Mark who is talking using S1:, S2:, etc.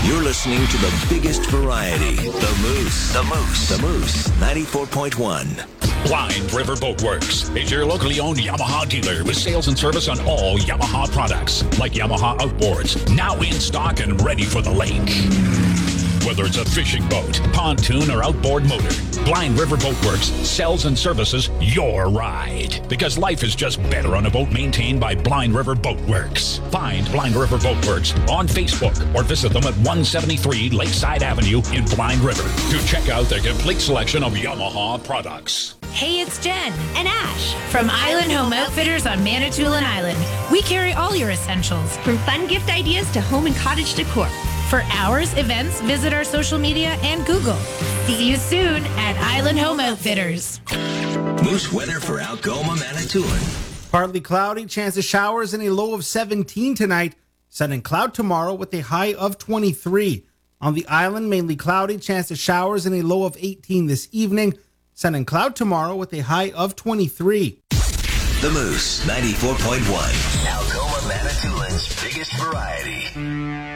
S1: You're listening to the biggest variety, The Moose. The Moose. The Moose, 94.1.
S2: Blind River Boat Works is your locally owned Yamaha dealer with sales and service on all Yamaha products, like Yamaha outboards, now in stock and ready for the lake. Whether it's a fishing boat, pontoon, or outboard motor, Blind River Boat Works sells and services your ride. Because life is just better on a boat maintained by Blind River Boat Works. Find Blind River Boat Works on Facebook or visit them at 173 Lakeside Avenue in Blind River to check out their complete selection of Yamaha products.
S3: Hey, it's Jen and Ash from Island Home Outfitters on Manitoulin Island. We carry all your essentials,
S4: from fun gift ideas to home and cottage decor.
S3: For hours, events, visit our social media and Google. See you soon at Island Home Outfitters.
S1: Moose weather for Algoma, Manitoulin.
S5: Partly cloudy, chance of showers and a low of 17 tonight. Sun and cloud tomorrow with a high of 23. On the island, mainly cloudy, chance of showers and a low of 18 this evening. Sun and cloud tomorrow with a high of 23.
S1: The Moose, 94.1. Algoma, Manitoulin's biggest variety.